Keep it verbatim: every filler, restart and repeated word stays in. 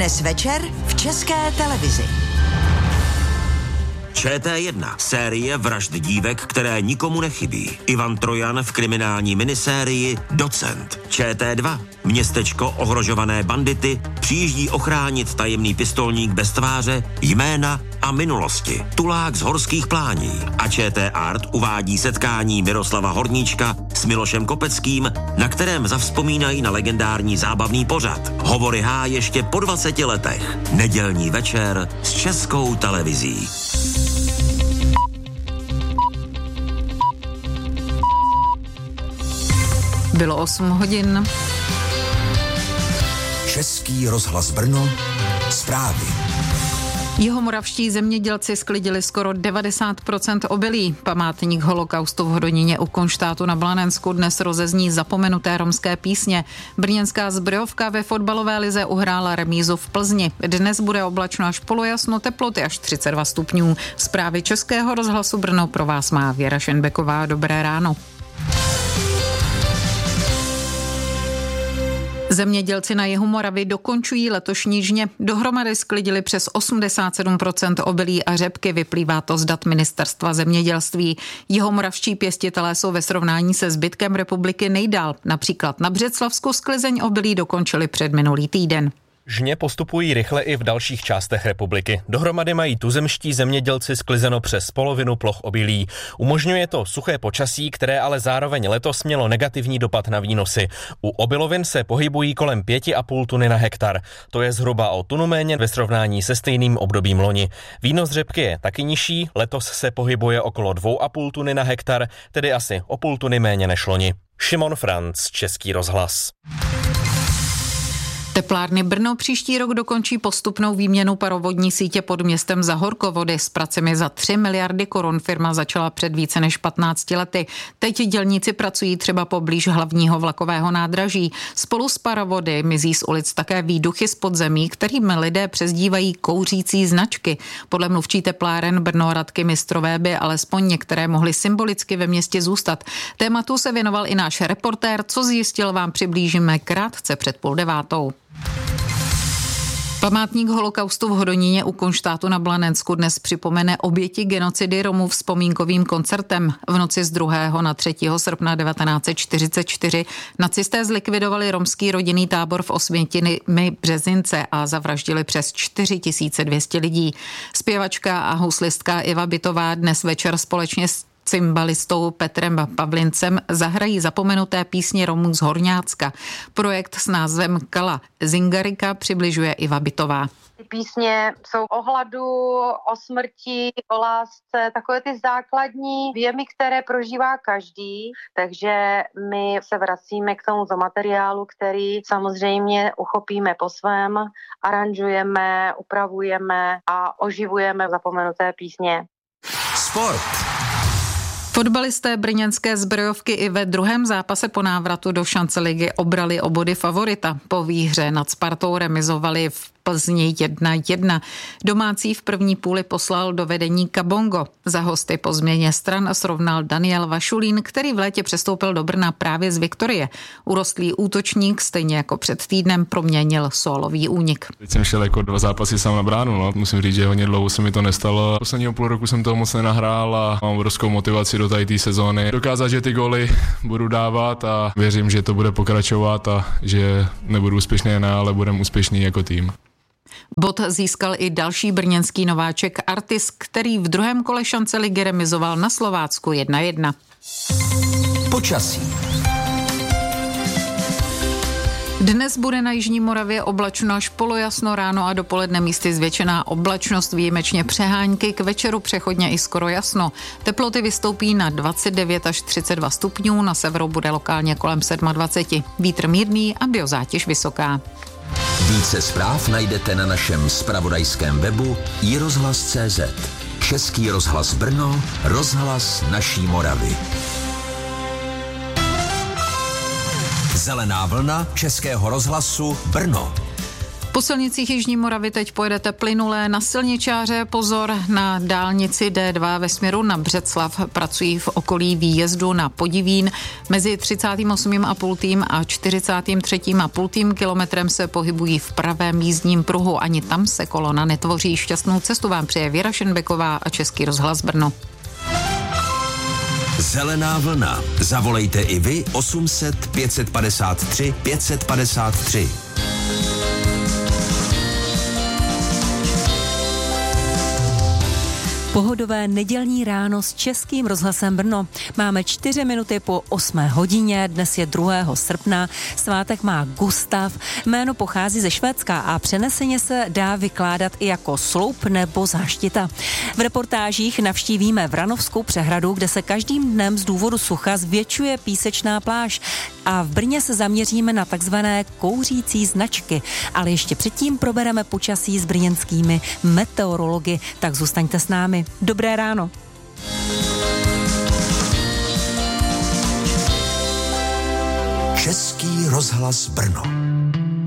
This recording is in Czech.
Dnes večer v České televizi. Č T jedna. Série vražd dívek, které nikomu nechybí. Ivan Trojan v kriminální minisérii Docent. Č T dva. Městečko ohrožované bandity přijíždí ochránit tajemný pistolník bez tváře, jména a minulosti. Tulák z Horských Plání. A Č T Art uvádí setkání Miroslava Horníčka s Milošem Kopeckým, na kterém zavzpomínají na legendární zábavný pořad. Hovory H ještě po dvaceti letech. Nedělní večer s Českou televizí. Bylo osm hodin. Český rozhlas Brno, zprávy. Jihomoravští zemědělci sklidili skoro devadesát procent obilí. Památník holokaustu v Hodoníně u Konštátu na Blanensku dnes rozezní zapomenuté romské písně. Brněnská Zbrojovka ve fotbalové lize uhrála remízu v Plzni. Dnes bude oblačno až polojasno, teploty až třicet dva stupňů. Zprávy Českého rozhlasu Brno pro vás má Věra Šenbeková. Dobré ráno. Zemědělci na jihu Moravy dokončují letošní žně. Dohromady sklidili přes osmdesát sedm procent obilí a řepky, vyplývá to z dat Ministerstva zemědělství. Jihomoravští pěstitelé jsou ve srovnání se zbytkem republiky nejdál. Například na Břeclavsku sklizeň obilí dokončili před minulý týden. Žně postupují rychle i v dalších částech republiky. Dohromady mají tuzemští zemědělci sklizeno přes polovinu ploch obilí. Umožňuje to suché počasí, které ale zároveň letos mělo negativní dopad na výnosy. U obilovin se pohybují kolem pět a půl tuny na hektar. To je zhruba o tunu méně ve srovnání se stejným obdobím loni. Výnos řepky je taky nižší, letos se pohybuje okolo dvě a půl tuny na hektar, tedy asi o půl tuny méně než loni. Šimon Franc, Český rozhlas. Teplárny Brno příští rok dokončí postupnou výměnu parovodní sítě pod městem za horkovody. S pracemi za tři miliardy korun firma začala před více než patnácti lety. Teď dělníci pracují třeba poblíž hlavního vlakového nádraží. Spolu s parovody mizí z ulic také výduchy z podzemí, kterými lidé přezdívají kouřící značky. Podle mluvčí tepláren Brno Radky Mistrové by alespoň některé mohly symbolicky ve městě zůstat. Tématu se věnoval i náš reportér, co zjistil, vám přiblížíme krátce před půl devátou. Památník holokaustu v Hodoníně u Konštátu na Blanensku dnes připomene oběti genocidy Romů vzpomínkovým koncertem. V noci z druhého na třetího srpna devatenáct set čtyřicet čtyři nacisté zlikvidovali romský rodinný tábor v Osvětimi Březince a zavraždili přes čtyři tisíce dvě stě lidí. Zpěvačka a houslistka Iva Bitová dnes večer společně s cymbalistou Petrem Pavlincem zahrají zapomenuté písně Romů z Horňácka. Projekt s názvem Kala Zingarika přibližuje Iva Bitová. Ty písně jsou o hladu, o smrti, o lásce, takové ty základní věmy, které prožívá každý, takže my se vracíme k tomuto materiálu, který samozřejmě uchopíme po svém, aranžujeme, upravujeme a oživujeme zapomenuté písně. Sport. Fotbalisté brněnské Zbrojovky i ve druhém zápase po návratu do šance ligy obrali o body favorita. Po výhře nad Spartou remizovali v Plzni jedna jedna. Domácí v první půli poslal do vedení Kabongo. Za hosty po změně stran srovnal Daniel Vašulín, který v létě přestoupil do Brna právě z Viktorie. Urostlý útočník stejně jako před týdnem proměnil sólový únik. Teď jsem šel jako dva zápasy sám na bránu, no. Musím říct, že hodně dlouho se mi to nestalo. Posledního půl roku jsem toho moc nenahrál a mám obrovskou motivaci do té sezóny. Dokázat, že ty góly budu dávat a věřím, že to bude pokračovat a že nebudu úspěšný jen já, ale budeme úspěšný jako tým. Bod získal i další brněnský nováček Artis, který v druhém kole šance ligy remizoval na Slovácku jedna jedna. Počasí. Dnes bude na jižní Moravě oblačno až polojasno, ráno a dopoledne místy zvětšená oblačnost, výjimečně přehánky, k večeru přechodně i skoro jasno. Teploty vystoupí na dvacet devět až třicet dva stupňů, na severu bude lokálně kolem dvacet sedm. Vítr mírný a biozátěž vysoká. Více zpráv najdete na našem zpravodajském webu i rozhlas tečka cé zet. Český rozhlas Brno, rozhlas naší Moravy. Zelená vlna Českého rozhlasu Brno. Po silnicích Jižní Moravy teď pojedete plynulé, na silničáře pozor, na dálnici D dva ve směru na Břeclav pracují v okolí výjezdu na Podivín. Mezi třicátým osmým a půl a čtyřicátým třetím a půl kilometrem se pohybují v pravém jízdním pruhu. Ani tam se kolona netvoří. Šťastnou cestu vám přeje Věra Šenbeková a Český rozhlas Brno. Zelená vlna. Zavolejte i vy osm set pět padesát tři pět padesát tři. Pohodové nedělní ráno s Českým rozhlasem Brno. Máme čtyři minuty po osmé hodině, dnes je druhého srpna, svátek má Gustav, jméno pochází ze Švédska a přeneseně se dá vykládat i jako sloup nebo záštita. V reportážích navštívíme Vranovskou přehradu, kde se každým dnem z důvodu sucha zvětšuje písečná pláž a v Brně se zaměříme na takzvané kouřící značky, ale ještě předtím probereme počasí s brněnskými meteorology, tak zůstaňte s námi. Dobré ráno. Český rozhlas Brno.